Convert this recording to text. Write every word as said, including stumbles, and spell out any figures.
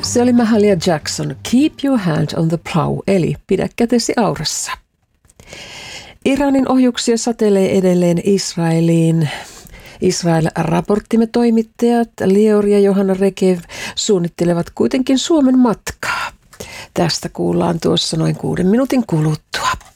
Se oli Mahalia Jackson, Keep your hand on the plow, eli pidä kätesi aurassa. Iranin ohjuksia satelee edelleen Israeliin. Israel-raporttimme toimittajat Lior ja Johanna Rekev suunnittelevat kuitenkin Suomen matkaa. Tästä kuullaan tuossa noin kuuden minuutin kuluttua.